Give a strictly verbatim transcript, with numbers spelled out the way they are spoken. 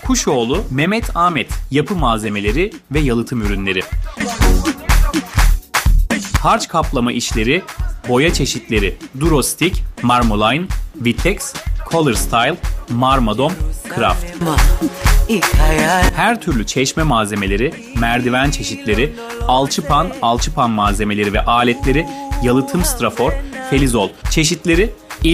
Kuşoğlu, Mehmet Ahmet, yapı malzemeleri ve yalıtım ürünleri. Harç kaplama işleri, boya çeşitleri, Durostik, Marmoline, Vitex, Color Style, Marmadom, Craft. Her türlü çeşme malzemeleri, merdiven çeşitleri, alçıpan, alçıpan malzemeleri ve aletleri, yalıtım strafor, Felizol çeşitleri,